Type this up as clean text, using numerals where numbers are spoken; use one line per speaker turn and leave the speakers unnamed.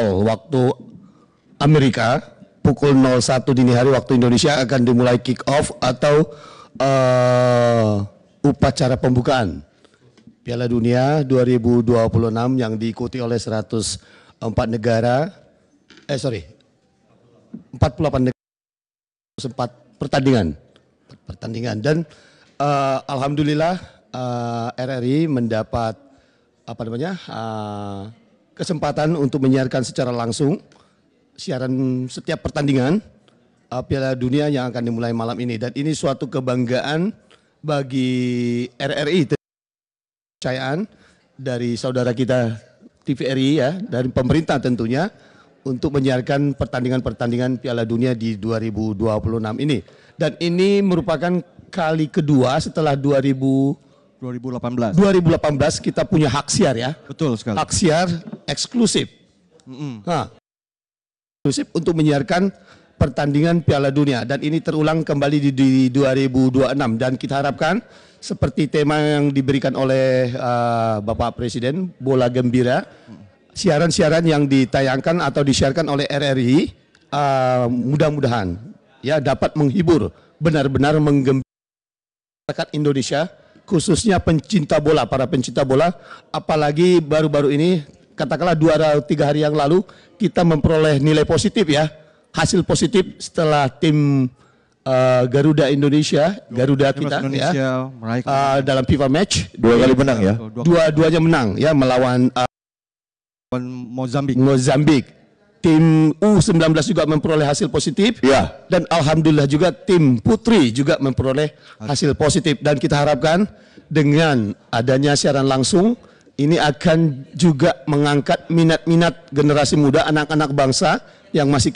waktu Amerika, pukul 01 dini hari waktu Indonesia akan dimulai kick off atau upacara pembukaan Piala Dunia 2026 yang diikuti oleh 104 negara, 48 negara, sempat pertandingan dan alhamdulillah RRI mendapat kesempatan untuk menyiarkan secara langsung siaran setiap pertandingan Piala Dunia yang akan dimulai malam ini, dan ini suatu kebanggaan bagi RRI, kepercayaan dari saudara kita TVRI ya, dari pemerintah tentunya untuk menyiarkan pertandingan-pertandingan Piala Dunia di 2026 ini. Dan ini merupakan kali kedua setelah 2018 kita punya hak siar ya.
Betul sekali.
Hak siar eksklusif. Eksklusif untuk menyiarkan pertandingan Piala Dunia, dan ini terulang kembali di 2026, dan kita harapkan seperti tema yang diberikan oleh Bapak Presiden, bola gembira, siaran-siaran yang ditayangkan atau disiarkan oleh RRI mudah-mudahan ya dapat menghibur, benar-benar menggembirakan masyarakat Indonesia, khususnya pencinta bola, para pencinta bola, apalagi baru-baru ini katakanlah 2 atau 3 hari yang lalu kita memperoleh nilai positif ya, hasil positif setelah tim Garuda Indonesia, Garuda kita ya, dalam FIFA match
2 kali menang ya.
Dua-duanya menang ya melawan Mozambik. Tim U19 juga memperoleh hasil positif ya, dan alhamdulillah juga tim putri juga memperoleh hasil positif, dan kita harapkan dengan adanya siaran langsung ini akan juga mengangkat minat-minat generasi muda, anak-anak bangsa yang masih